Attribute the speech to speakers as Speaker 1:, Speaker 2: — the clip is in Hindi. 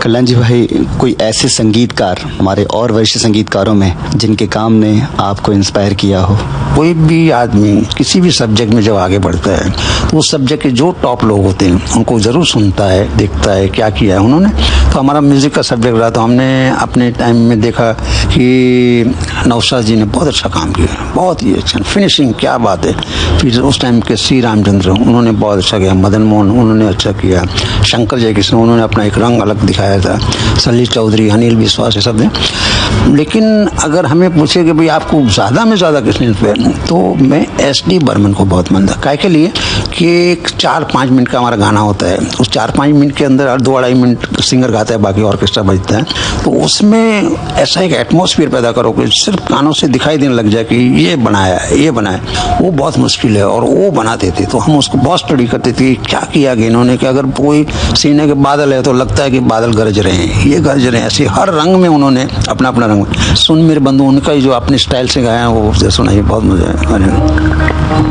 Speaker 1: कल्याण जी भाई, कोई ऐसे संगीतकार हमारे और वरिष्ठ संगीतकारों में जिनके काम ने आपको इंस्पायर किया हो?
Speaker 2: कोई भी आदमी किसी भी सब्जेक्ट में जब आगे बढ़ता है तो उस सब्जेक्ट के जो टॉप लोग होते हैं उनको जरूर सुनता है, देखता है क्या किया है उन्होंने। तो हमारा म्यूजिक का सब्जेक्ट रहा तो हमने अपने टाइम में देखा कि नौशाद जी ने बहुत अच्छा काम किया, बहुत ही अच्छा फिनिशिंग, क्या बात है। फिर उस टाइम के सी रामचंद्र उन्होंने बहुत अच्छा किया, मदन मोहन उन्होंने अच्छा किया, शंकर जयकिशन उन्होंने अपना एक रंग अलग दिखाया था, सलील चौधरी, अनिल विश्वास, ये सब ने। लेकिन अगर हमें पूछे कि भाई आपको ज़्यादा में ज़्यादा किसने इंस्पायर, तो मैं एस.डी. बर्मन को बहुत मानता। काय के लिए कि एक 4-5 मिनट का हमारा गाना होता है, उस 4-5 मिनट के अंदर 2-2.5 मिनट सिंगर गाता है, बाकी ऑर्केस्ट्रा बजता है। तो उसमें ऐसा एक एटमॉस्फेयर पैदा करो कि सिर्फ कानों से दिखाई देने लग जाए कि ये बनाया है, ये बनाया, वो बहुत मुश्किल है। और वो बनाते थे तो हम उसको बहुत स्टडी करते थे, क्या किया कि इन्होंने, कि अगर कोई सीने के बादल है तो लगता है कि बादल गरज रहे हैं, ये गरज रहे हैं, ऐसे हर रंग में उन्होंने अपना अपना रंग। सुन मेरे बंधु उनका ही जो अपने स्टाइल से गाया वो सुनाइए, बहुत मजा आया।